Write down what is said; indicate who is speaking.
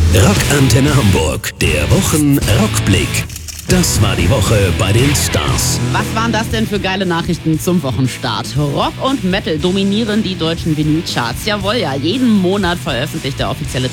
Speaker 1: Rockantenne Hamburg, der Wochen-Rockblick. Das war die Woche bei den Stars.
Speaker 2: Was waren das denn für geile Nachrichten zum Wochenstart? Rock und Metal dominieren die deutschen Vinylcharts. Jawohl, ja, jeden Monat veröffentlicht der offizielle